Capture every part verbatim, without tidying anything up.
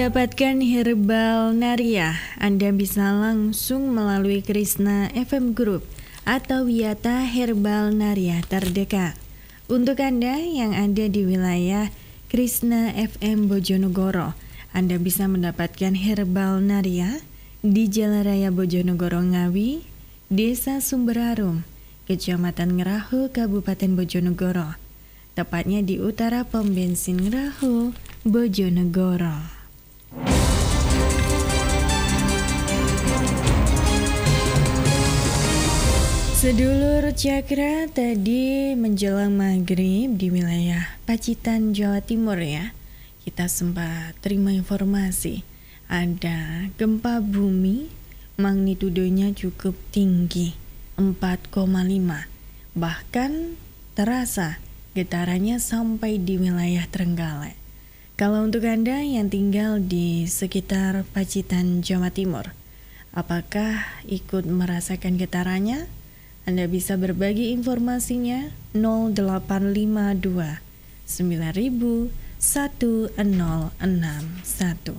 Dapatkan Herbal Naria, Anda bisa langsung melalui Krishna F M Group atau Wiyata Herbal Naria terdekat. Untuk Anda yang ada di wilayah Krishna F M Bojonegoro, Anda bisa mendapatkan Herbal Naria di Jalan Raya Bojonegoro Ngawi, Desa Sumberarum, Kecamatan Ngerahu, Kabupaten Bojonegoro, tepatnya di utara pom bensin Ngerahu, Bojonegoro. Sedulur Cakra, tadi menjelang maghrib di wilayah Pacitan, Jawa Timur ya, kita sempat terima informasi ada gempa bumi magnitudonya cukup tinggi empat koma lima, bahkan terasa getarannya sampai di wilayah Trenggalek. Kalau untuk Anda yang tinggal di sekitar Pacitan, Jawa Timur, apakah ikut merasakan getarannya? Anda bisa berbagi informasinya nol delapan lima dua sembilan satu nol enam satu.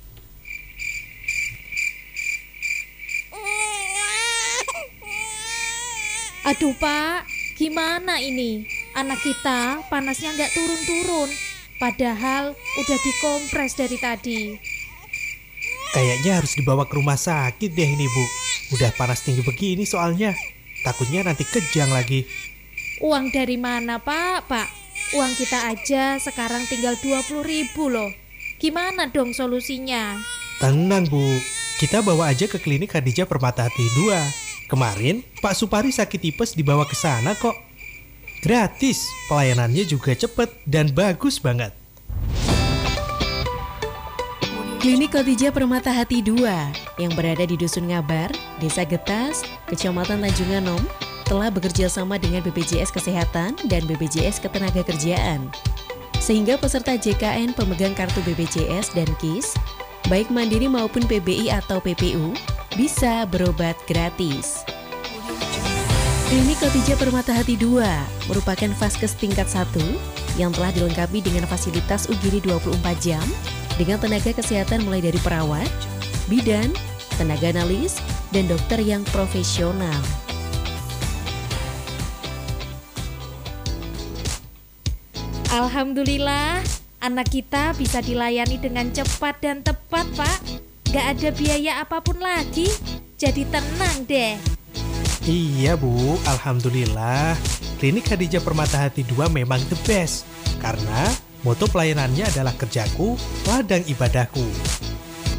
Aduh Pak, gimana ini? Anak kita panasnya nggak turun-turun, padahal udah dikompres dari tadi. Kayaknya harus dibawa ke rumah sakit deh ini Bu. Udah panas tinggi begini soalnya. Takutnya nanti kejang lagi. Uang dari mana Pak? Pak, uang kita aja sekarang tinggal dua puluh ribu loh. Gimana dong solusinya? Tenang Bu, kita bawa aja ke klinik Khadijah Permata Hati dua. Kemarin Pak Supari sakit tipes dibawa ke sana kok. Gratis, pelayanannya juga cepet dan bagus banget. Klinik Khadijah Permata Hati dua yang berada di Dusun Ngabar, Desa Getas, Kecamatan Tanjung Anom, telah bekerja sama dengan B P J S Kesehatan dan B P J S Ketenagakerjaan. Sehingga peserta J K N pemegang kartu B P J S dan K I S, baik mandiri maupun P B I atau P P U, bisa berobat gratis. Klinik Khadijah Permata Hati dua merupakan vaskes tingkat satu yang telah dilengkapi dengan fasilitas U G D dua puluh empat jam dengan tenaga kesehatan mulai dari perawat, bidan, tenaga analis, dan dokter yang profesional. Alhamdulillah, anak kita bisa dilayani dengan cepat dan tepat Pak. Gak ada biaya apapun lagi, jadi tenang deh. Iya Bu, Alhamdulillah. Klinik Khadijah Permata Hati dua memang the best. Karena moto pelayanannya adalah kerjaku, ladang ibadahku.